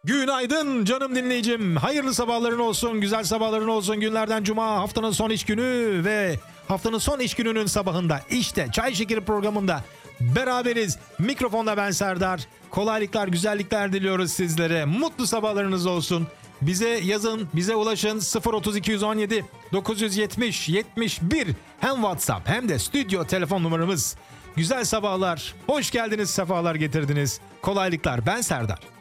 Günaydın canım dinleyicim. Hayırlı sabahların olsun, güzel sabahların olsun. Günlerden cuma, haftanın son iş günü ve haftanın son iş gününün sabahında işte Çay Şekeri programında beraberiz. Mikrofonda ben Serdar. Kolaylıklar, güzellikler diliyoruz sizlere. Mutlu sabahlarınız olsun. Bize yazın, bize ulaşın 03217 970 71 hem WhatsApp hem de stüdyo telefon numaramız. Güzel sabahlar, hoş geldiniz, sefalar getirdiniz. Kolaylıklar, ben Serdar.